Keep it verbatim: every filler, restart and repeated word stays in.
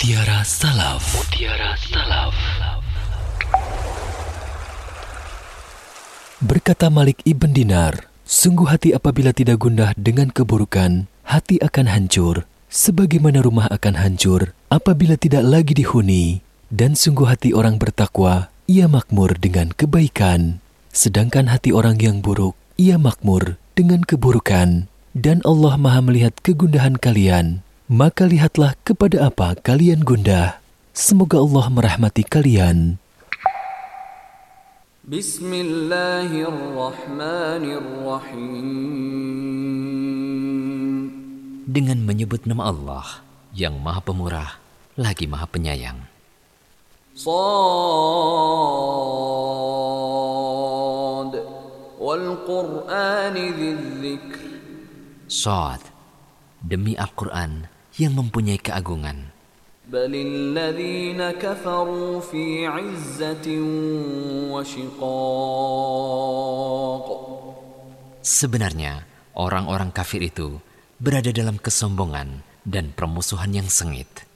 Mutiara Salaf. Mutiara Salaf. Berkata Malik ibn Dinar, sungguh hati apabila tidak gundah dengan keburukan, hati akan hancur, sebagaimana rumah akan hancur apabila tidak lagi dihuni. Dan sungguh hati orang bertakwa, ia makmur dengan kebaikan. Sedangkan hati orang yang buruk, ia makmur dengan keburukan. Dan Allah Maha melihat kegundahan kalian. Maka lihatlah kepada apa kalian gundah. Semoga Allah merahmati kalian. Bismillahirrahmanirrahim. Dengan menyebut nama Allah yang Maha Pemurah lagi Maha Penyayang. Shad wal Qur'ani dzikr. Shad, demi Al-Quran yang mempunyai keagungan. Balilladzina kafaru fi 'izzatin wa shiqaq. Sebenarnya orang-orang kafir itu berada dalam kesombongan dan permusuhan yang sengit.